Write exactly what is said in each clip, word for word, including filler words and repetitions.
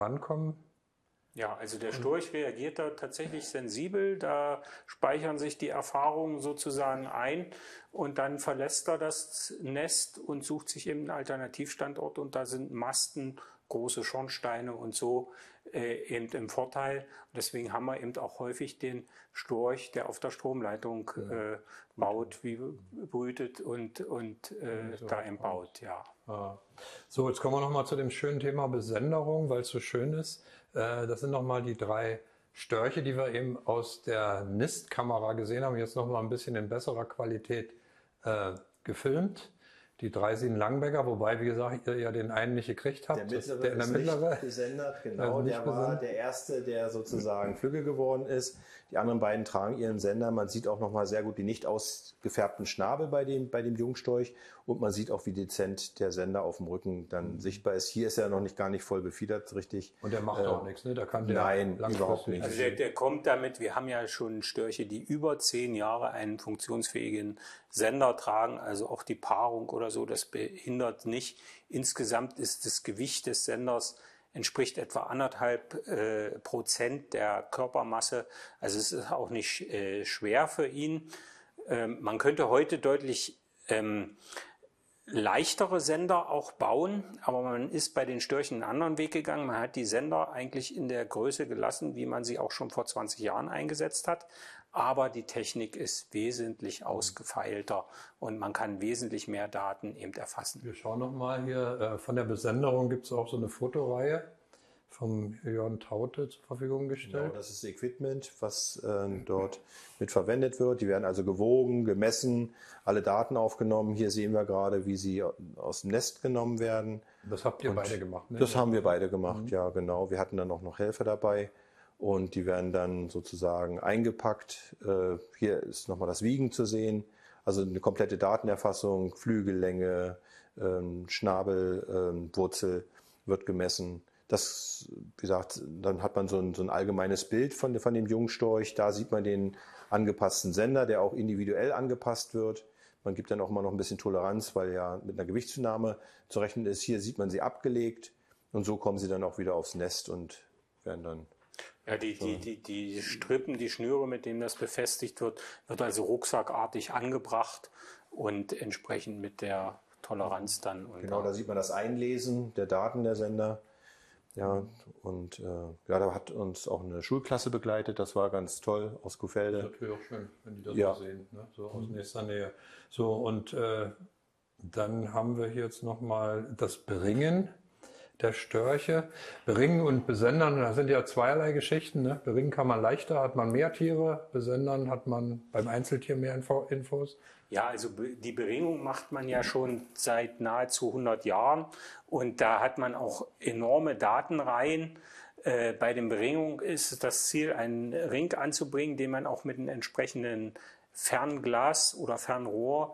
rankommen? Ja, also der Storch reagiert da tatsächlich sensibel, da speichern sich die Erfahrungen sozusagen ein und dann verlässt er das Nest und sucht sich eben einen Alternativstandort und da sind Masten, große Schornsteine und so äh, eben im Vorteil. Und deswegen haben wir eben auch häufig den Storch, der auf der Stromleitung äh, baut, wie brütet und, und äh, so da eben baut, ja. Ah. So, jetzt kommen wir nochmal zu dem schönen Thema Besenderung, weil es so schön ist. Äh, das sind nochmal die drei Störche, die wir eben aus der Nistkamera gesehen haben, jetzt nochmal ein bisschen in besserer Qualität äh, gefilmt. Die drei Siebenlangenbecker, wobei, wie gesagt, ihr ja den einen nicht gekriegt habt. Der mittlere der, der ist mittlere, nicht besendert, genau. nicht Der war besendet. der erste, der sozusagen Flügge geworden ist. Die anderen beiden tragen ihren Sender. Man sieht auch nochmal sehr gut die nicht ausgefärbten Schnabel bei dem, bei dem Jungstorch. Und man sieht auch, wie dezent der Sender auf dem Rücken dann sichtbar ist. Hier ist er noch nicht gar nicht voll befiedert, richtig. Und der macht äh, auch nichts, ne? Da kann der nein, überhaupt nicht. Also der, der kommt damit, wir haben ja schon Störche, die über zehn Jahre einen funktionsfähigen Sender tragen, also auch die Paarung oder so, das behindert nicht. Insgesamt ist das Gewicht des Senders entspricht etwa anderthalb äh, Prozent der Körpermasse. Also es ist auch nicht äh, schwer für ihn. Ähm, man könnte heute deutlich ähm, leichtere Sender auch bauen, aber man ist bei den Störchen einen anderen Weg gegangen. Man hat die Sender eigentlich in der Größe gelassen, wie man sie auch schon vor zwanzig Jahren eingesetzt hat. Aber die Technik ist wesentlich ausgefeilter und man kann wesentlich mehr Daten eben erfassen. Wir schauen nochmal hier. Von der Besenderung gibt es auch so eine Fotoreihe vom Jörn Taute zur Verfügung gestellt. Genau, das ist Equipment, was äh, dort mit verwendet wird. Die werden also gewogen, gemessen, alle Daten aufgenommen. Hier sehen wir gerade, wie sie aus dem Nest genommen werden. Das habt ihr Und beide gemacht, ne? Das haben wir beide gemacht, mhm. ja genau. Wir hatten dann auch noch Helfer dabei und die werden dann sozusagen eingepackt. Äh, hier ist nochmal das Wiegen zu sehen, also eine komplette Datenerfassung, Flügellänge, ähm, Schnabel, ähm, Wurzel wird gemessen. Das, wie gesagt, dann hat man so ein, so ein allgemeines Bild von, von dem Jungstorch. Da sieht man den angepassten Sender, der auch individuell angepasst wird. Man gibt dann auch immer noch ein bisschen Toleranz, weil ja mit einer Gewichtszunahme zu rechnen ist. Hier sieht man sie abgelegt und so kommen sie dann auch wieder aufs Nest und werden dann... Ja, die, die, die, die Strippen, die Schnüre, mit denen das befestigt wird, wird also rucksackartig angebracht und entsprechend mit der Toleranz dann. Und genau, da sieht man das Einlesen der Daten der Sender. Ja, und äh, ja, da hat uns auch eine Schulklasse begleitet, das war ganz toll, aus Kuhfelde. Das ist natürlich auch schön, wenn die das ja. so sehen, ne? So aus nächster Nähe. So, und äh, dann haben wir hier jetzt nochmal das Beringen der Störche. Beringen und Besendern, das sind ja zweierlei Geschichten. Ne? Beringen kann man leichter, hat man mehr Tiere, Besendern hat man beim Einzeltier mehr Infos. Ja, also die Beringung macht man ja schon seit nahezu hundert Jahren und da hat man auch enorme Datenreihen. Äh, bei den Beringungen ist das Ziel, einen Ring anzubringen, den man auch mit einem entsprechenden Fernglas oder Fernrohr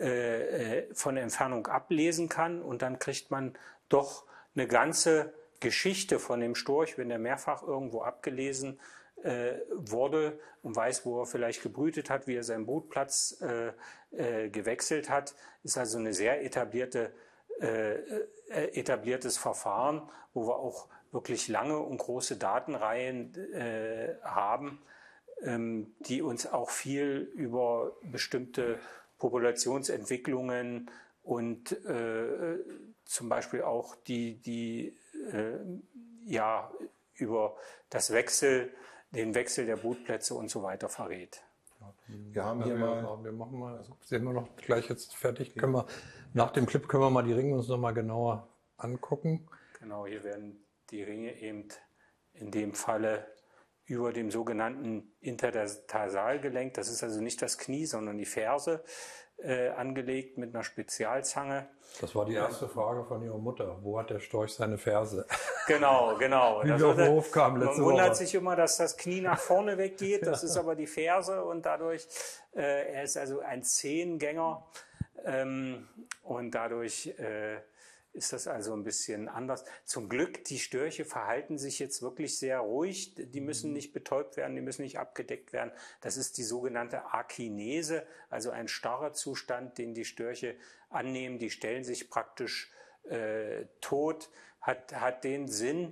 äh, von der Entfernung ablesen kann und dann kriegt man doch eine ganze Geschichte von dem Storch, wenn er mehrfach irgendwo abgelesen äh, wurde und weiß, wo er vielleicht gebrütet hat, wie er seinen Brutplatz äh, äh, gewechselt hat, ist also eine sehr etablierte, äh, etabliertes Verfahren, wo wir auch wirklich lange und große Datenreihen äh, haben, ähm, die uns auch viel über bestimmte Populationsentwicklungen und äh, zum Beispiel auch die, die äh, ja, über das Wechsel, den Wechsel der Brutplätze und so weiter verrät. Wir haben hier ja, mal, wir machen mal, also sehen wir noch gleich jetzt fertig. Okay. Können wir, nach dem Clip können wir mal die Ringe uns noch mal genauer angucken. Genau, hier werden die Ringe eben in dem Falle über dem sogenannten Intertarsalgelenk, das ist also nicht das Knie, sondern die Ferse, äh, angelegt mit einer Spezialzange. Das war die erste Frage von Ihrer Mutter. Wo hat der Storch seine Ferse? Genau, genau. Wie wir auf den Hof kamen letzte Man wundert Woche. sich immer, dass das Knie nach vorne weggeht. Das ist aber die Ferse und dadurch, äh, er ist also ein Zehengänger ähm, und dadurch äh, ist das also ein bisschen anders. Zum Glück, die Störche verhalten sich jetzt wirklich sehr ruhig. Die müssen nicht betäubt werden, die müssen nicht abgedeckt werden. Das ist die sogenannte Akinese, also ein starrer Zustand, den die Störche annehmen. Die stellen sich praktisch äh, tot, hat, hat den Sinn,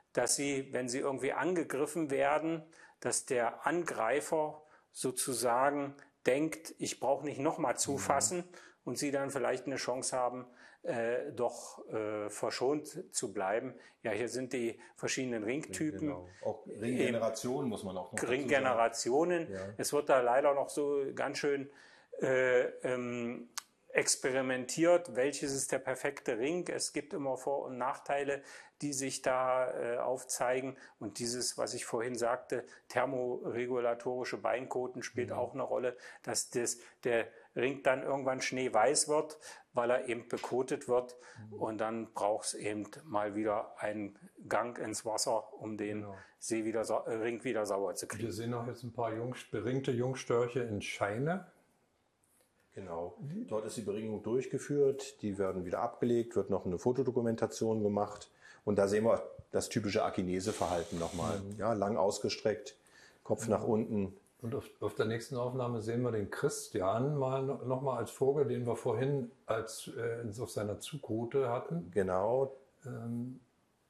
dass sie, wenn sie irgendwie angegriffen werden, dass der Angreifer sozusagen denkt, ich brauche nicht nochmal zufassen mhm. und sie dann vielleicht eine Chance haben, äh, doch äh, verschont zu bleiben. Ja, hier sind die verschiedenen Ringtypen. Genau. Auch Ringgenerationen muss man auch noch Ringgenerationen. Ja. Es wird da leider noch so ganz schön äh, ähm, experimentiert, welches ist der perfekte Ring. Es gibt immer Vor- und Nachteile, die sich da äh, aufzeigen. Und dieses, was ich vorhin sagte, thermoregulatorische Beinkoten spielt mhm. auch eine Rolle, dass das, der Ring dann irgendwann schneeweiß wird, weil er eben bekotet wird. Mhm. Und dann braucht es eben mal wieder einen Gang ins Wasser, um den genau. See wieder, äh, Ring wieder sauber zu kriegen. Wir sehen auch jetzt ein paar Jung, beringte Jungstörche in Scheine. Genau. Dort ist die Beringung durchgeführt, die werden wieder abgelegt, wird noch eine Fotodokumentation gemacht und da sehen wir das typische Akinese-Verhalten nochmal. Mhm. Ja, lang ausgestreckt, Kopf mhm. nach unten. Und auf, auf der nächsten Aufnahme sehen wir den Christian mal nochmal als Vogel, den wir vorhin als äh, auf seiner Zugroute hatten. Genau. Ähm.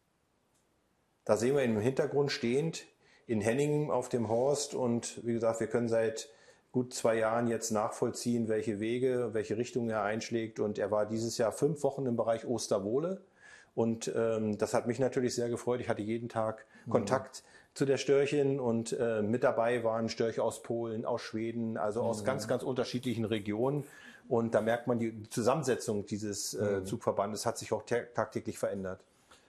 Da sehen wir ihn im Hintergrund stehend in Henningen auf dem Horst und wie gesagt, wir können seit gut zwei Jahren jetzt nachvollziehen, welche Wege, welche Richtung er einschlägt. Und er war dieses Jahr fünf Wochen im Bereich Osterwohle. Und ähm, das hat mich natürlich sehr gefreut. Ich hatte jeden Tag mhm. Kontakt zu der Störchin und äh, mit dabei waren Störche aus Polen, aus Schweden, also aus mhm. ganz, ganz unterschiedlichen Regionen. Und da merkt man, die Zusammensetzung dieses äh, mhm. Zugverbandes hat sich auch tagtäglich verändert.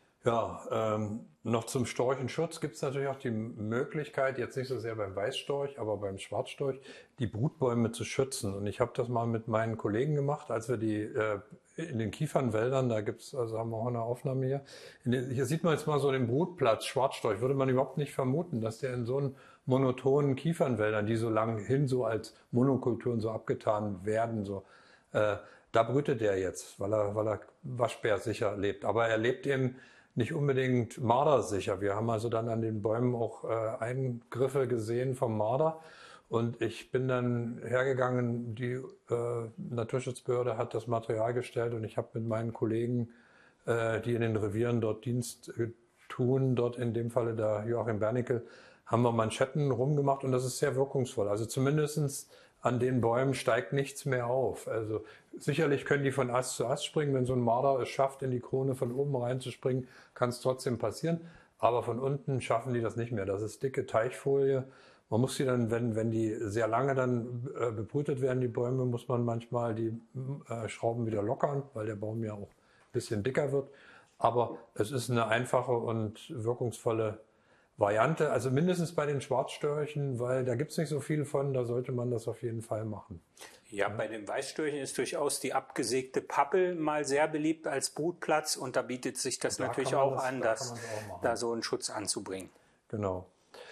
Ja, ähm, noch zum Storchenschutz gibt es natürlich auch die Möglichkeit, jetzt nicht so sehr beim Weißstorch, aber beim Schwarzstorch, die Brutbäume zu schützen. Und ich habe das mal mit meinen Kollegen gemacht, als wir die äh, in den Kiefernwäldern, da gibt's, also haben wir auch eine Aufnahme hier, in den, hier sieht man jetzt mal so den Brutplatz Schwarzstorch, würde man überhaupt nicht vermuten, dass der in so einen monotonen Kiefernwäldern, die so lang hin so als Monokulturen so abgetan werden, so äh, da brütet er jetzt, weil er, weil er waschbärsicher lebt. Aber er lebt eben nicht unbedingt mardersicher. Wir haben also dann an den Bäumen auch äh, Eingriffe gesehen vom Marder. Und ich bin dann hergegangen, die äh, Naturschutzbehörde hat das Material gestellt und ich habe mit meinen Kollegen, äh, die in den Revieren dort Dienst äh, tun, dort in dem Falle der Joachim Bernickel, haben wir Manschetten rumgemacht und das ist sehr wirkungsvoll. Also zumindestens an den Bäumen steigt nichts mehr auf. Also sicherlich können die von Ast zu Ast springen. Wenn so ein Marder es schafft, in die Krone von oben reinzuspringen, kann es trotzdem passieren. Aber von unten schaffen die das nicht mehr. Das ist dicke Teichfolie. Man muss sie dann, wenn, wenn die sehr lange dann äh, bebrütet werden, die Bäume, muss man manchmal die äh, Schrauben wieder lockern, weil der Baum ja auch ein bisschen dicker wird. Aber es ist eine einfache und wirkungsvolle Variante, also mindestens bei den Schwarzstörchen, weil da gibt es nicht so viel von, da sollte man das auf jeden Fall machen. Ja, bei den Weißstörchen ist durchaus die abgesägte Pappel mal sehr beliebt als Brutplatz und da bietet sich das da natürlich auch das, an, da das, auch da so einen Schutz anzubringen. Genau.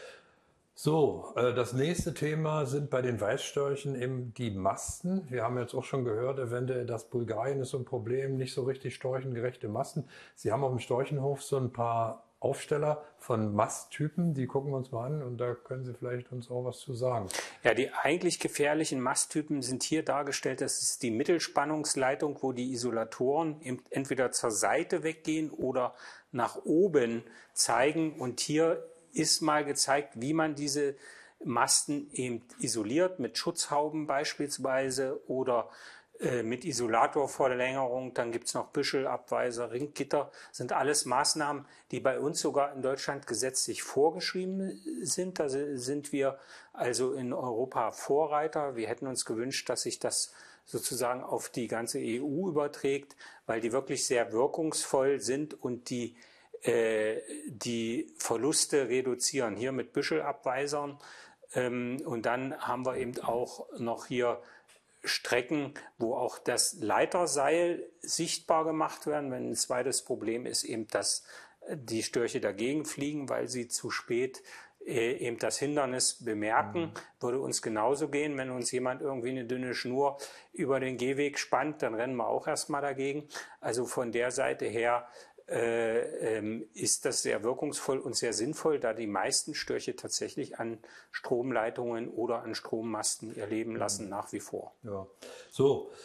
So, äh, das nächste Thema sind bei den Weißstörchen eben die Masten. Wir haben jetzt auch schon gehört, eventuell das Bulgarien ist so ein Problem, nicht so richtig storchengerechte Masten. Sie haben auf dem Storchenhof so ein paar Aufsteller von Masttypen, die gucken wir uns mal an und da können Sie vielleicht uns auch was zu sagen. Ja, die eigentlich gefährlichen Masttypen sind hier dargestellt. Das ist die Mittelspannungsleitung, wo die Isolatoren entweder zur Seite weggehen oder nach oben zeigen. Und hier ist mal gezeigt, wie man diese Masten eben isoliert, mit Schutzhauben beispielsweise oder mit Isolatorverlängerung, dann gibt es noch Büschelabweiser, Ringgitter, sind alles Maßnahmen, die bei uns sogar in Deutschland gesetzlich vorgeschrieben sind. Da sind wir also in Europa Vorreiter. Wir hätten uns gewünscht, dass sich das sozusagen auf die ganze E U überträgt, weil die wirklich sehr wirkungsvoll sind und die, äh, die Verluste reduzieren. Hier mit Büschelabweisern ähm, und dann haben wir eben auch noch hier Strecken, wo auch das Leiterseil sichtbar gemacht werden. Wenn ein zweites Problem ist eben, dass die Störche dagegen fliegen, weil sie zu spät äh, eben das Hindernis bemerken. Mhm. Würde uns genauso gehen, wenn uns jemand irgendwie eine dünne Schnur über den Gehweg spannt, dann rennen wir auch erstmal dagegen. Also von der Seite her Äh, ähm, ist das sehr wirkungsvoll und sehr sinnvoll, da die meisten Störche tatsächlich an Stromleitungen oder an Strommasten ihr Leben lassen, nach wie vor. Ja, so.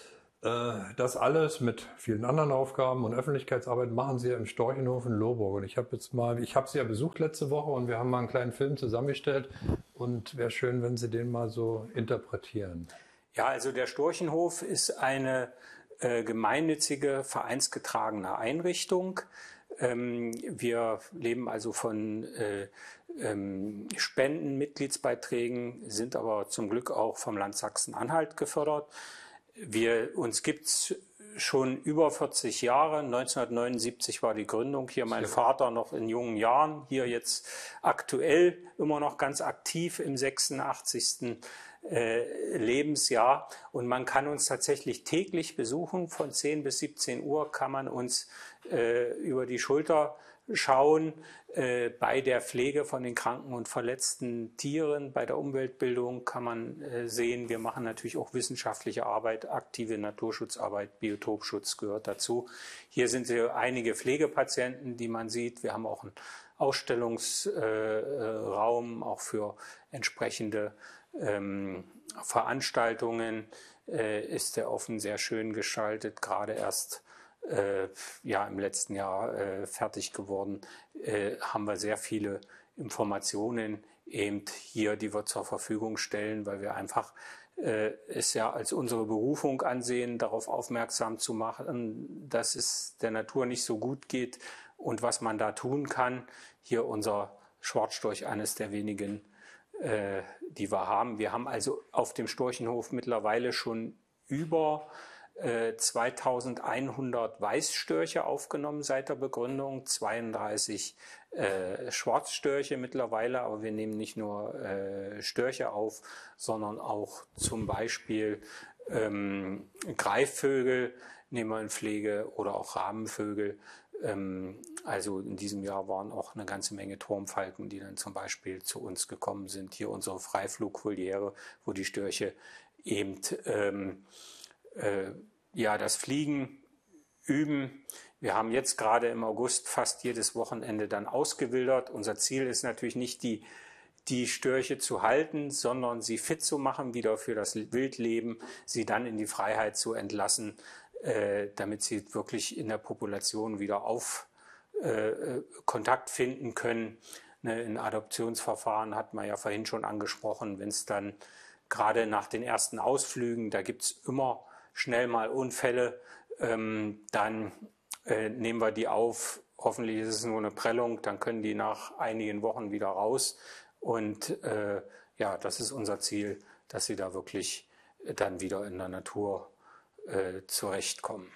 Das alles mit vielen anderen Aufgaben und Öffentlichkeitsarbeit machen Sie ja im Storchenhof in Lohburg. Und ich habe jetzt mal, ich habe Sie ja besucht letzte Woche und wir haben mal einen kleinen Film zusammengestellt und wäre schön, wenn Sie den mal so interpretieren. Ja, also der Storchenhof ist eine äh, gemeinnützige, vereinsgetragene Einrichtung. Ähm, wir leben also von äh, ähm, Spenden, Mitgliedsbeiträgen, sind aber zum Glück auch vom Land Sachsen-Anhalt gefördert. Wir, uns gibt's schon über vierzig Jahre. neunzehnhundertneunundsiebzig war die Gründung. Hier mein Vater noch in jungen Jahren. Hier jetzt aktuell immer noch ganz aktiv im sechsundachtzigsten Äh, Lebensjahr. Und man kann uns tatsächlich täglich besuchen. Von zehn bis siebzehn Uhr kann man uns äh, über die Schulter schauen äh, bei der Pflege von den kranken und verletzten Tieren. Bei der Umweltbildung kann man äh, sehen, wir machen natürlich auch wissenschaftliche Arbeit, aktive Naturschutzarbeit, Biotopschutz gehört dazu. Hier sind hier einige Pflegepatienten, die man sieht. Wir haben auch einen Ausstellungsraum, äh, auch für entsprechende ähm, Veranstaltungen. Äh, ist der offen sehr schön gestaltet, gerade erst Äh, ja, im letzten Jahr äh, fertig geworden, äh, haben wir sehr viele Informationen eben hier, die wir zur Verfügung stellen, weil wir einfach äh, es ja als unsere Berufung ansehen, darauf aufmerksam zu machen, dass es der Natur nicht so gut geht und was man da tun kann. Hier unser Schwarzstorch, eines der wenigen, äh, die wir haben. Wir haben also auf dem Storchenhof mittlerweile schon über zweitausendeinhundert Weißstörche aufgenommen seit der Begründung, zweiunddreißig äh, Schwarzstörche mittlerweile, aber wir nehmen nicht nur äh, Störche auf, sondern auch zum Beispiel ähm, Greifvögel nehmen wir in Pflege oder auch Rabenvögel. Ähm, also in diesem Jahr waren auch eine ganze Menge Turmfalken, die dann zum Beispiel zu uns gekommen sind. Hier unsere Freiflugvoliere, wo die Störche eben ähm, Äh, ja, das Fliegen üben. Wir haben jetzt gerade im August fast jedes Wochenende dann ausgewildert. Unser Ziel ist natürlich nicht, die, die Störche zu halten, sondern sie fit zu machen, wieder für das Wildleben, sie dann in die Freiheit zu entlassen, äh, damit sie wirklich in der Population wieder auf äh, Kontakt finden können. Ne, in Adoptionsverfahren hat man ja vorhin schon angesprochen, wenn es dann gerade nach den ersten Ausflügen, da gibt es immer schnell mal Unfälle, ähm, dann äh, nehmen wir die auf. Hoffentlich ist es nur eine Prellung, dann können die nach einigen Wochen wieder raus. Und äh, ja, das ist unser Ziel, dass sie da wirklich dann wieder in der Natur äh, zurechtkommen.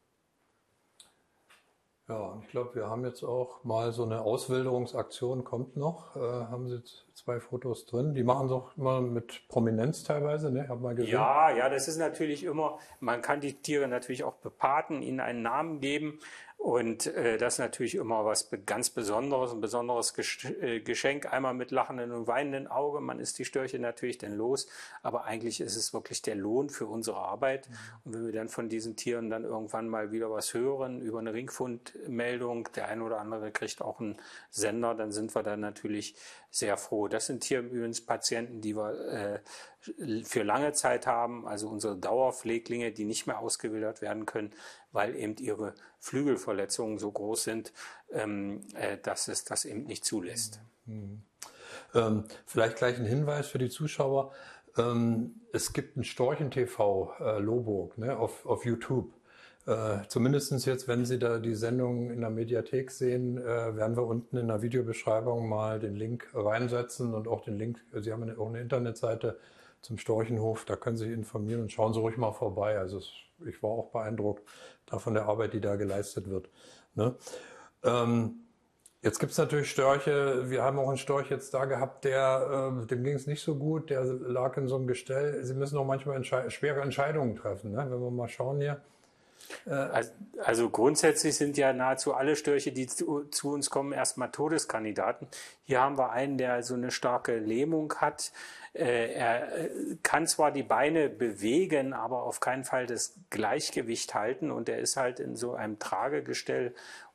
Ja, ich glaube, wir haben jetzt auch mal so eine Auswilderungsaktion, kommt noch. Äh, haben Sie zwei Fotos drin? Die machen es auch immer mit Prominenz teilweise, ne? Hab mal gesehen. Ja, ja, das ist natürlich immer, man kann die Tiere natürlich auch bepaten, ihnen einen Namen geben. Und äh, das ist natürlich immer was ganz Besonderes, ein besonderes Geschenk, einmal mit lachenden und weinenden Augen. Man ist die Störche natürlich dann los, aber eigentlich ist es wirklich der Lohn für unsere Arbeit. Mhm. Und wenn wir dann von diesen Tieren dann irgendwann mal wieder was hören, über eine Ringfundmeldung, der eine oder andere kriegt auch einen Sender, dann sind wir dann natürlich sehr froh. Das sind hier übrigens Patienten, die wir äh, für lange Zeit haben, also unsere Dauerpfleglinge, die nicht mehr ausgewildert werden können, weil eben ihre Flügelverletzungen so groß sind, ähm, äh, dass es das eben nicht zulässt. Mhm. Ähm, vielleicht gleich ein Hinweis für die Zuschauer. Ähm, es gibt ein Storchen-T V äh, Lohburg, ne, auf, auf YouTube. Äh, zumindest jetzt, wenn Sie da die Sendung in der Mediathek sehen, äh, werden wir unten in der Videobeschreibung mal den Link reinsetzen und auch den Link, Sie haben auch eine Internetseite zum Storchenhof, da können Sie sich informieren und schauen Sie ruhig mal vorbei. Also es, ich war auch beeindruckt da von der Arbeit, die da geleistet wird. Ne? Ähm, jetzt gibt es natürlich Störche, wir haben auch einen Storch jetzt da gehabt, der, äh, dem ging es nicht so gut, der lag in so einem Gestell. Sie müssen auch manchmal entschei- schwere Entscheidungen treffen, ne? Wenn wir mal schauen hier. Also, also grundsätzlich sind ja nahezu alle Störche, die zu, zu uns kommen, erstmal Todeskandidaten. Hier haben wir einen, der so eine starke Lähmung hat. Äh, er kann zwar die Beine bewegen, aber auf keinen Fall das Gleichgewicht halten und er ist halt in so einem Tragegestell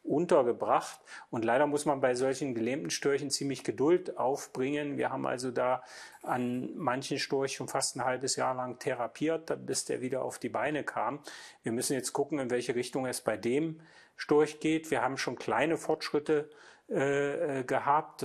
untergebracht. Und leider muss man bei solchen gelähmten Störchen ziemlich Geduld aufbringen. Wir haben also da an manchen Storch schon fast ein halbes Jahr lang therapiert, bis der wieder auf die Beine kam. Wir müssen jetzt gucken, in welche Richtung es bei dem Storch geht. Wir haben schon kleine Fortschritte äh, gehabt.